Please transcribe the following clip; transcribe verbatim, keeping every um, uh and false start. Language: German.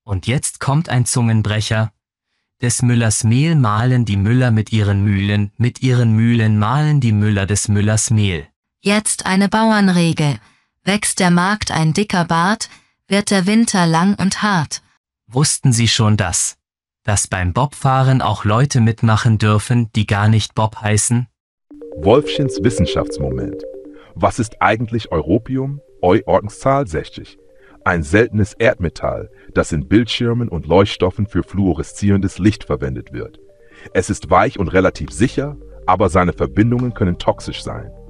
Und jetzt kommt ein Zungenbrecher. Des Müllers Mehl mahlen die Müller mit ihren Mühlen, mit ihren Mühlen mahlen die Müller des Müllers Mehl. Jetzt eine Bauernregel. Wächst der Markt ein dicker Bart, wird der Winter lang und hart. Wussten Sie schon das? Dass beim Bobfahren auch Leute mitmachen dürfen, die gar nicht Bob heißen? Wolfchens Wissenschaftsmoment. Was ist eigentlich Europium? Eu Ordenszahl sechzig. Ein seltenes Erdmetall, das in Bildschirmen und Leuchtstoffen für fluoreszierendes Licht verwendet wird. Es ist weich und relativ sicher, aber seine Verbindungen können toxisch sein.